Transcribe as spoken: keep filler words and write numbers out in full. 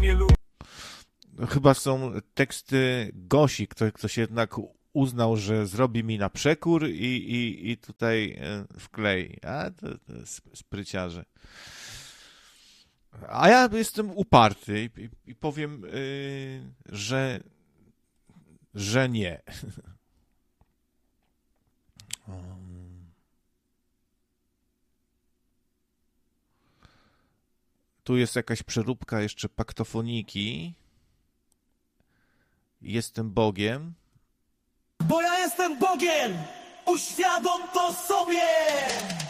mnie lubi. Chyba są teksty Gosi, kto, ktoś jednak uznał, że zrobi mi na przekór i, i, i tutaj wklei. A to, to spryciarze. A ja jestem uparty i, i powiem, yy, że, że nie. Tu jest jakaś przeróbka jeszcze paktofoniki. Jestem Bogiem. Bo ja jestem Bogiem! Uświadom to sobie!